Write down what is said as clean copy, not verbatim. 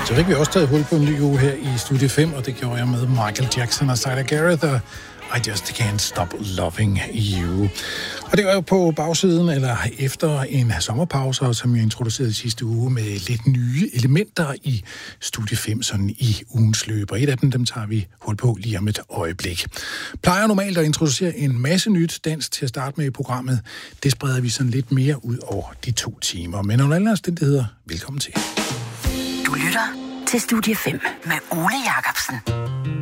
Så fik vi også taget hul på en ny uge her i Studie 5, og det gjorde jeg med Michael Jackson og Sylar Gareth og I Just Can't Stop Loving You. Og det var jo på bagsiden, eller efter en sommerpause, som jeg introducerede sidste uge, med lidt nye elementer i Studie 5, sådan i ugens løb. Og et af dem tager vi hul på lige om et øjeblik. Plejer normalt at introducere en masse nyt dans til at starte med i programmet. Det spreder vi sådan lidt mere ud over de 2 timer. Men under alle omstændigheder, velkommen til. Du lytter til Studie 5 med Ole Jacobsen.